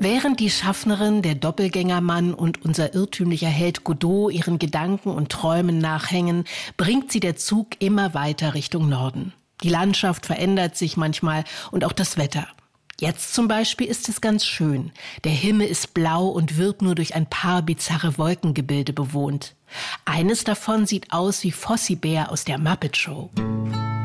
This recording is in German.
Während die Schaffnerin, der Doppelgängermann und unser irrtümlicher Held Godot ihren Gedanken und Träumen nachhängen, bringt sie der Zug immer weiter Richtung Norden. Die Landschaft verändert sich manchmal und auch das Wetter. Jetzt zum Beispiel ist es ganz schön. Der Himmel ist blau und wird nur durch ein paar bizarre Wolkengebilde bewohnt. Eines davon sieht aus wie Fossi Bär aus der Muppet Show.